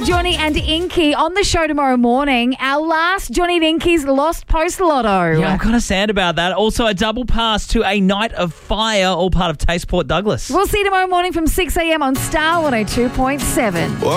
Johnny and Inky on the show tomorrow morning. Our last Johnny and Inky's Lost Post Lotto. Yeah, I'm kind of sad about that. Also, a double pass to a Night of Fire, all part of Taste Port Douglas. We'll see you tomorrow morning from 6 a.m. on Star 102.7.